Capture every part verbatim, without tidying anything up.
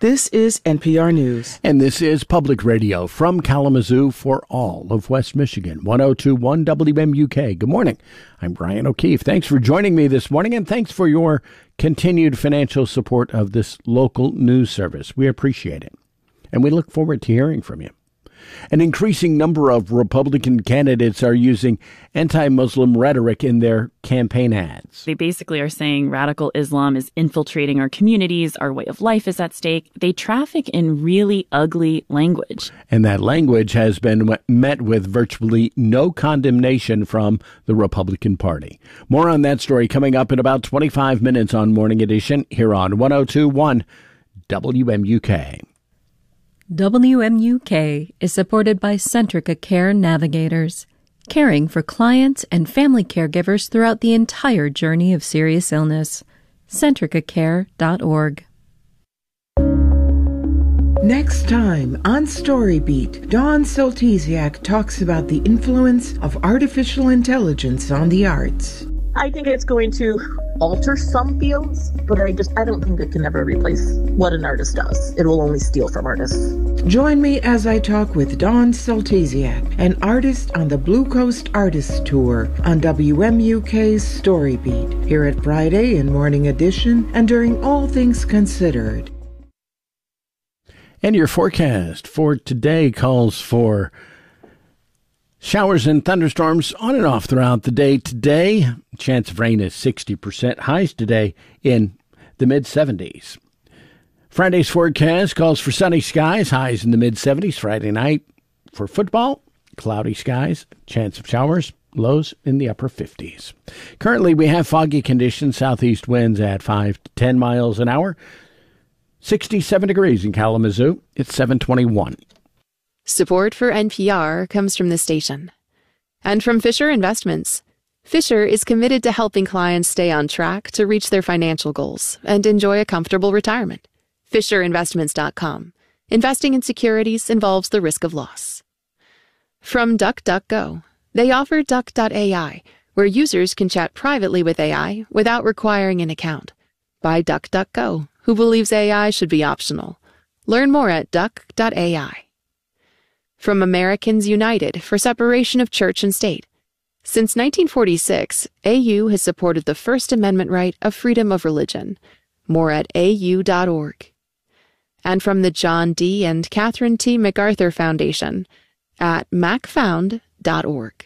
This is N P R News. And this is Public Radio from Kalamazoo for all of West Michigan, one oh two point one W M U K. Good morning. I'm Brian O'Keefe. Thanks for joining me this morning, and thanks for your continued financial support of this local news service. We appreciate it, and we look forward to hearing from you. An increasing number of Republican candidates are using anti-Muslim rhetoric in their campaign ads. They basically are saying radical Islam is infiltrating our communities, our way of life is at stake. They traffic in really ugly language. And that language has been met with virtually no condemnation from the Republican Party. More on that story coming up in about twenty-five minutes on Morning Edition here on one oh two point one W M U K. W M U K is supported by Centrica Care Navigators, caring for clients and family caregivers throughout the entire journey of serious illness. Centrica Care dot org. Next time on Storybeat, Dawn Soltesiak talks about the influence of artificial intelligence on the arts. I think it's going to alter some fields, but I just I don't think it can ever replace what an artist does. It will only steal from artists. Join me as I talk with Dawn Soltesiak, an artist on the Blue Coast Artists Tour on W M U K's Storybeat, here at Friday in Morning Edition and during All Things Considered. And your forecast for today calls for showers and thunderstorms on and off throughout the day today. Chance of rain is sixty percent. Highs today in the mid-seventies. Friday's forecast calls for sunny skies. Highs in the mid-seventies. Friday night for football, cloudy skies. Chance of showers. Lows in the upper fifties. Currently, we have foggy conditions. Southeast winds at five to ten miles an hour. sixty-seven degrees in Kalamazoo. It's seven twenty-one. Support for N P R comes from the station and from Fisher Investments. Fisher is committed to helping clients stay on track to reach their financial goals and enjoy a comfortable retirement. Fisher Investments dot com. Investing in securities involves the risk of loss. From DuckDuckGo. They offer Duck dot A I, where users can chat privately with A I without requiring an account. By DuckDuckGo, who believes A I should be optional. Learn more at Duck dot A I. From Americans United for Separation of Church and State. Since nineteen forty-six, A U has supported the First Amendment right of freedom of religion. More at A U dot org. And from the John D. and Catherine T. MacArthur Foundation at mac found dot org.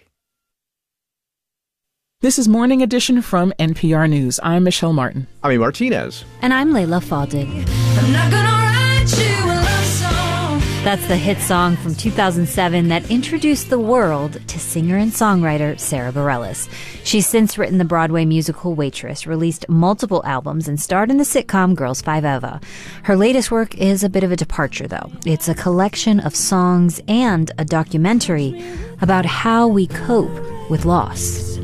This is Morning Edition from N P R News. I'm Michelle Martin. I'm Martinez. And I'm Layla Faddig. I'm not gonna write you a love song. That's the hit song from two thousand seven that introduced the world to singer and songwriter Sara Bareilles. She's since written the Broadway musical Waitress, released multiple albums, and starred in the sitcom Girls Five Eva. Her latest work is a bit of a departure, though. It's a collection of songs and a documentary about how we cope with loss.